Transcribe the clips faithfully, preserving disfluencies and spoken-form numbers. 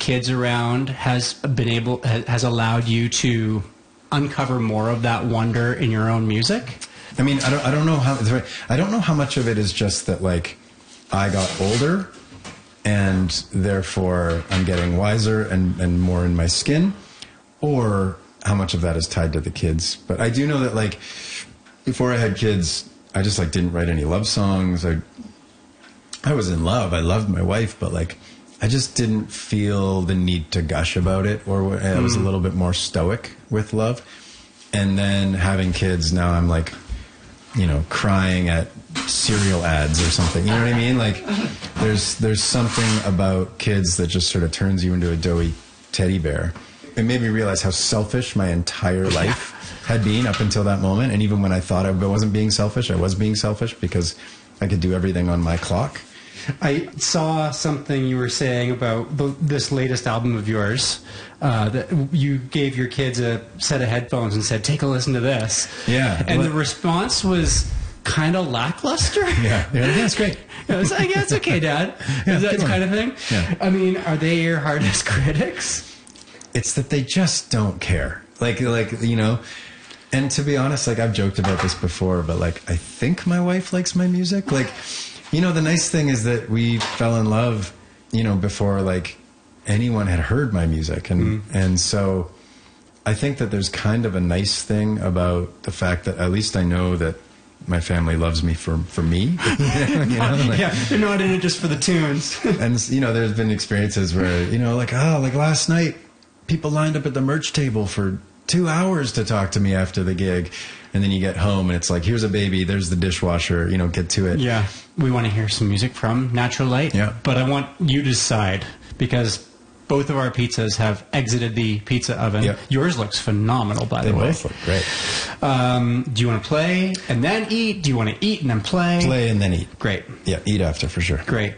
kids around has been able has allowed you to uncover more of that wonder in your own music? I mean, I don't I don't know how I don't know how much of it is just that like I got older and therefore I'm getting wiser and, and more in my skin, or how much of that is tied to the kids. But I do know that like before I had kids, I just like didn't write any love songs. I I was in love. I loved my wife, but like I just didn't feel the need to gush about it, or I was a little bit more stoic with love. And then having kids, now I'm like, you know, crying at cereal ads or something. You know what I mean? Like there's there's something about kids that just sort of turns you into a doughy teddy bear. It made me realize how selfish my entire life had been up until that moment. And even when I thought I wasn't being selfish, I was being selfish because I could do everything on my clock. I saw something you were saying about the, this latest album of yours, uh, that you gave your kids a set of headphones and said, take a listen to this. Yeah. And well, the response was kind of lackluster. Yeah. Yeah, that's great. I was like, yeah, it's okay, Dad. Yeah, Is that good kind one. of thing? Yeah. I mean, are they your hardest critics? It's that they just don't care. Like, like, you know, and to be honest, like I've joked about this before, but like, I think my wife likes my music. Like, you know, the nice thing is that we fell in love, you know, before like anyone had heard my music. And, mm. and so I think that there's kind of a nice thing about the fact that at least I know that my family loves me for, for me. you know, like, yeah, they're not in it just for the tunes. And, you know, there's been experiences where, you know, like, oh, like last night, people lined up at the merch table for two hours to talk to me after the gig. And then you get home and it's like, here's a baby, there's the dishwasher, you know, get to it. Yeah. We want to hear some music from Natural Light. Yeah. But I want you to decide, because both of our pizzas have exited the pizza oven. Yep. Yours looks phenomenal, by They the way. both look great. Um, do you want to play and then eat? Do you want to eat and then play? Play and then eat. Great. Yeah, eat after for sure. Great.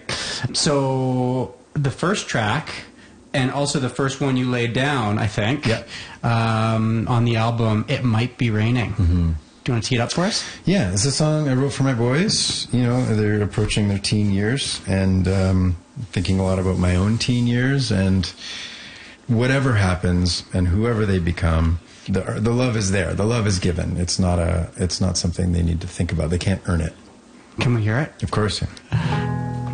So the first track, and also the first one you laid down, I think, Yep. um, on the album, It Might Be Raining. Mm-hmm. Do you want to tee it up for us? Yeah, it's a song I wrote for my boys. You know, they're approaching their teen years, and um, thinking a lot about my own teen years, and whatever happens and whoever they become, the the love is there. The love is given. It's not a. It's not something they need to think about. They can't earn it. Can we hear it? Of course. Yeah.